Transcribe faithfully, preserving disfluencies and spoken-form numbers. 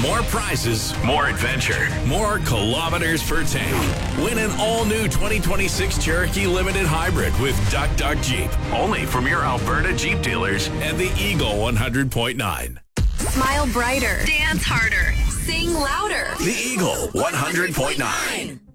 more prizes, more adventure, more kilometers per tank. Win an all-new twenty twenty-six Cherokee Limited Hybrid with Duck Duck Jeep. Only from your Alberta Jeep dealers and the Eagle one hundred point nine. Smile brighter. Dance harder. Sing louder. The Eagle one hundred point nine.